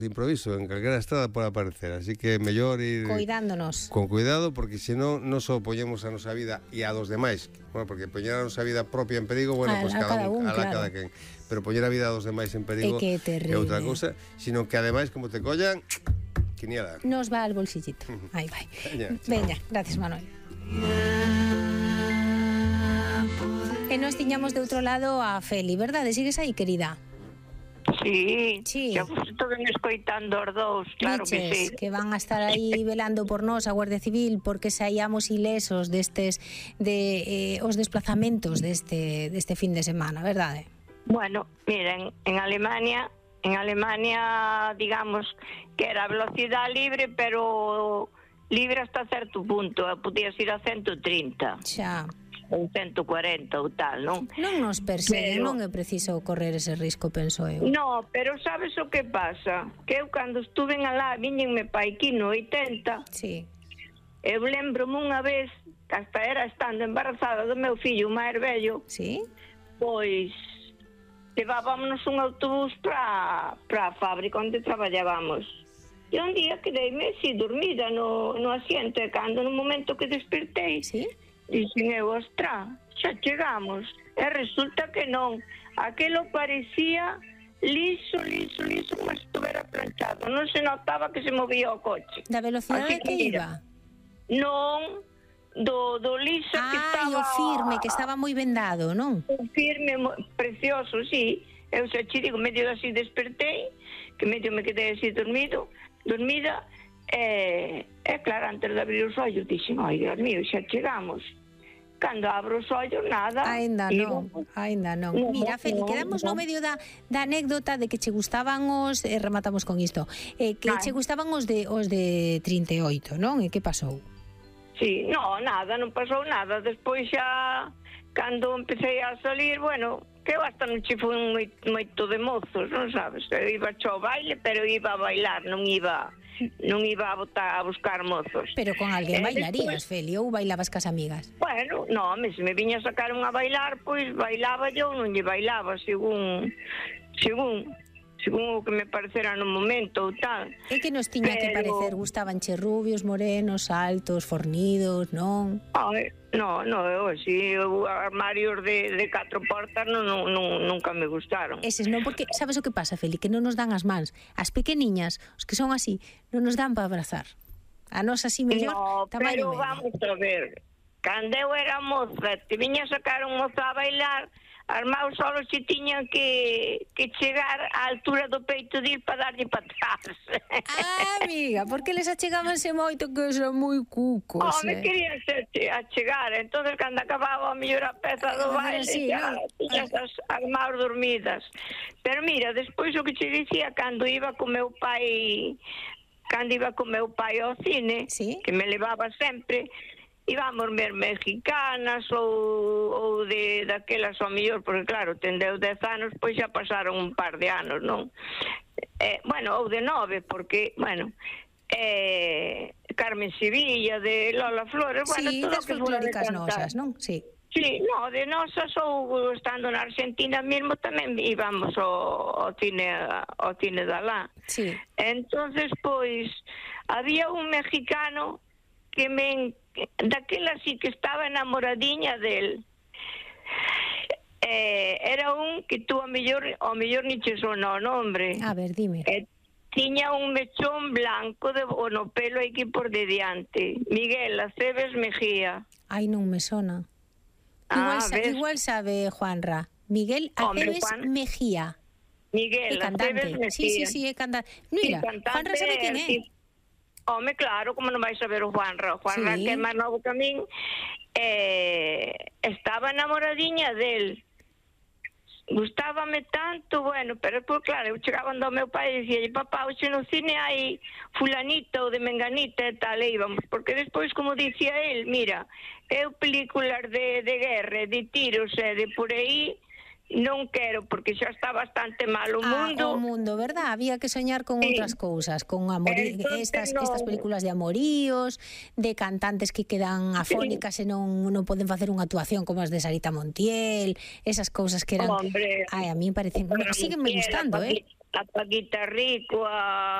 de improviso, en calquera estrada pode aparecer, así que é mellor ir cuidándonos con cuidado, porque senón non só poñemos a nosa vida e a dos demais, bueno, porque poñer a nosa vida propia en perigo, bueno, pues cada quen, pero poñer a vida a dos demais en perigo é outra cousa, sino que ademais como te collan, quiniela. Nos va al bolsillito. Aí vai. Veña, gracias, Manuel. E nos tiñamos de outro lado a Feli, verdade? Sigues aí, querida? Sí, xa estou escoitando os dous, claro que sí. Que van a estar aí velando por nós, a Guardia Civil, porque saíamos ilesos destes os desplazamentos deste fin de semana, verdade? Bueno, miren, en Alemania, digamos que era velocidade libre, pero libre hasta certo punto, podías ir a 130. Xa. Ou 140 ou tal, non? Non nos perseguen, non é preciso correr ese risco, penso eu. No, pero sabes o que pasa? Que eu cando estuve alá, viñenme pa aquí no 80, sí. Eu lembro-me unha vez, que hasta era estando embarazada do meu fillo, o máis vello, sí? Pois levábamos un autobús para a fábrica onde traballábamos. E un día quedeime así dormida no asiento, e cando no momento que despertei, sí? Dixen eu, ostra, xa chegamos. E resulta que non. Aquelo parecía liso, como se estuvera planchado. Non se notaba que se movía o coche. Da velocidade que iba? Non, do liso que estaba... o firme, que estaba moi vendado, non? O firme, precioso, sí. Eu xa che digo, medio así despertei, que medio me quedei así dormida, e claro, antes de abrir os ollos, dixen, ai, Dios mío, xa chegamos. Cando abro os ollos, nada. Aínda non. Mira, Feli, quedamos no medio da anécdota de que che gustaban os, rematamos con isto, que che gustaban os de 38, non? E que pasou? Sí, nada, non pasou nada. Despois xa, cando empecé a salir, bueno, que eu hasta non che fui moito de mozos, non sabes? Eu iba ao baile, pero iba a bailar, non iba a buscar mozos. Pero con alguén bailarías, Feli, ou bailabas cas amigas? Bueno, se me viña a sacar a bailar, pois bailaba eu, non lle bailaba, según o que me parecera no momento ou tal. E que nos tiña que parecer? Gustabanche rubios, morenos, altos, fornidos, non? Eu así, armarios de 4 portas nunca me gustaron. Eses non, porque sabes o que pasa, Feli? Que non nos dan as mans. As pequeniñas, os que son así, non nos dan para abrazar. A nos así mellor, tamaño medio. Pero vamos a ver, cando eu era moza, te viña a sacar un mozo a bailar, as maus solos se tiñan que chegar á altura do peito de ir para darlle para atrás. Amiga, porque les achegábanse moito que son moi cucos. Me querían achegar, entonces cando acababa a mellor a peza do baile, tiñas as maus dormidas. Pero mira, despois o que che dicía, cando iba con meu pai ao cine, que me levaba sempre, íbamos ver mexicanas ou daquelas ao mellor, porque claro, tendeu 10 anos, pois xa pasaron un par de anos, non? Ou de 9, porque, Carmen Sevilla, de Lola Flores, todo das folclóricas nosas, non? Sí, de nosas, ou estando na Argentina mesmo tamén íbamos ao cine de alá. Sí. Entonces, pois, había un mexicano que daquela sí que estaba enamoradiña del. Era un que tú ao mellor ni che sona o nombre. A ver, dime. Tiña un mechón blanco no pelo aquí por de diante. Miguel Aceves Mejía. Ai, non me sona. Igual sabe Juanra. Miguel Aceves Mejía. Miguel Aceves Mejía. Sí, é cantante. Mira, Juanra sabe quen é. Home, claro, como non vais saber o Juanra? O Juanra, que é máis novo que a min, estaba enamoradiña del. Gustábame tanto, pero pues claro, eu chegaba do meu pai e dicía, papá, hoxe no cine hai fulanita ou de menganita e tal, e íbamos, porque despois, como dicía el, mira, eu películas de guerra, de tiros e de por aí, non quero, porque xa está bastante mal o mundo. O mundo, verdad? Había que soñar con outras cousas, con estas películas de amoríos, de cantantes que quedan afónicas e non poden facer unha actuación como as de Sarita Montiel, esas cousas que eran... Hombre, a mí me parecen... Síguenme gustando, a Paquita Rico, a